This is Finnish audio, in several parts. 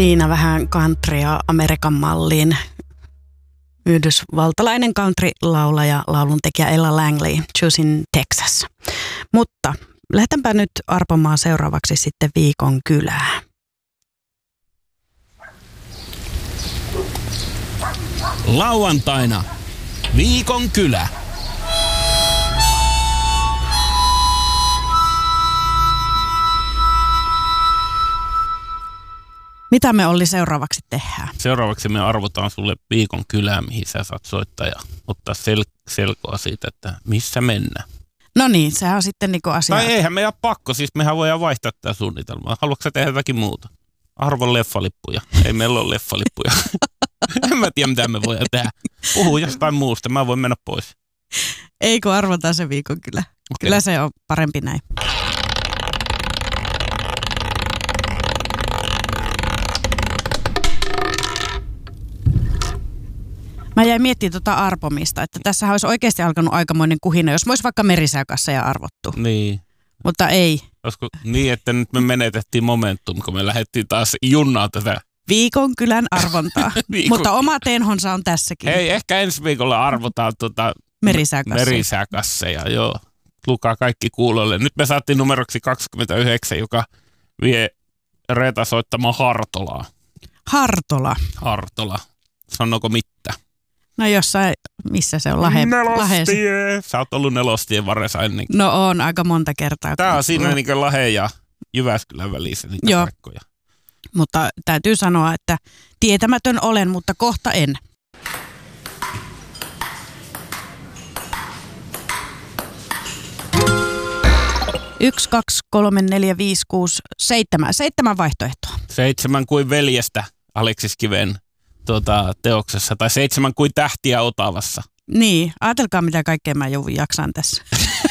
Siinä vähän countrya Amerikan malliin. Yhdysvaltalainen country-laulaja, lauluntekijä Ella Langley, Choosing Texas. Mutta lähdetäänpä nyt arpomaan seuraavaksi sitten viikon kylää. Lauantaina viikon kylä. Mitä me Olli seuraavaksi tehdään? Seuraavaksi me arvotaan sulle viikon kylää, mihin sä saat soittaa ja ottaa selkoa siitä, että missä mennään. No niin, sehän on sitten niinku asia. Tai eihän meidän pakko, siis mehän voidaan vaihtaa tätä suunnitelmaa. Haluatko sä tehdä jotakin muuta? Arvon leffalippuja. Ei meillä ole leffalippuja. En mä tiedä, mitä me voidaan tehdä. Puhu jostain muusta, mä voin mennä pois. Eikö arvotaan se viikon kylä? Okay. Kyllä se on parempi näin. Mä jäin miettimään tuota arpomista, että tässähän olisi oikeasti alkanut aikamoinen kuhina, jos mä olisi vaikka merisääkassa ja arvottu. Niin. Mutta ei. Olisiko niin, että nyt me menetettiin momentum, kun me lähdettiin taas junnaa tätä viikon kylän arvontaa. Mutta oma tenhonsa on tässäkin. Ei, ehkä ensi viikolla arvotaan merisääkasseja, joo. Lukaa kaikki kuulolle. Nyt me saatiin numeroksi 29, joka vie Reeta soittamaan Hartolaa. Hartola. Sanoko mitä? No jossain, missä se on? Nelostie. Sä oot ollut Nelostien varressa ennenkin. No on, aika monta kertaa. Tää on siinä niin kuin Lahden ja Jyväskylän välissä niitä paikkoja. Mutta täytyy sanoa, että tietämätön olen, mutta kohta en. 1, 2, 3, 4, 5, 6, 7. 7 vaihtoehtoa. 7 kuin veljestä Aleksis Kiven teoksessa, tai 7 kuin tähtiä Otavassa. Niin, ajatelkaa mitä kaikkea mä jaksan tässä.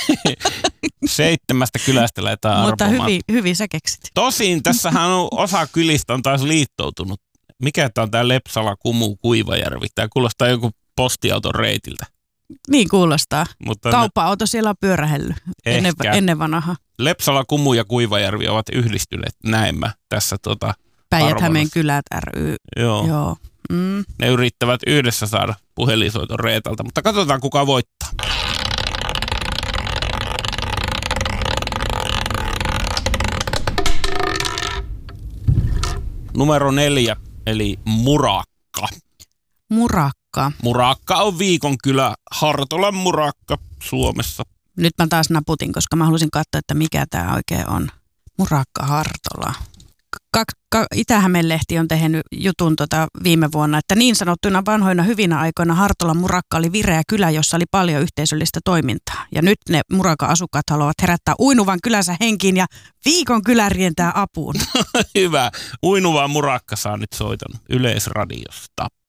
7 kylästä lähdetään arvomaan. Mutta hyvin sä keksit. Tosin tässähän on osa kylistä on taas liittoutunut. Mikä tämä on tämä Lepsala, Kumu, Kuivajärvi? Tämä kuulostaa joku postiauton reitiltä. Niin kuulostaa. Mutta kauppa-auto siellä on pyörähellyt ennen vanhaa. Lepsala, Kumu ja Kuivajärvi ovat yhdistyneet näemmä tässä Päijät-Hämeen kylät ry. Joo. Mm. Ne yrittävät yhdessä saada puhelinsoiton Reetalta, mutta katsotaan kuka voittaa. Numero 4, eli Murakka. Murakka on viikon kylä, Hartolan Murakka Suomessa. Nyt mä taas naputin, koska mä halusin katsoa, että mikä tää oikein on. Murakka Hartola. Itä-Hämeen lehti on tehnyt jutun viime vuonna, että niin sanottuna vanhoina hyvinä aikoina Hartolan Murakka oli vireä kylä, jossa oli paljon yhteisöllistä toimintaa. Ja nyt ne Murakan asukkaat haluavat herättää uinuvan kylänsä henkiin ja viikon kylä rientää apuun. Hyvä. Uinuva Murakka saa nyt soiton Yleisradiosta.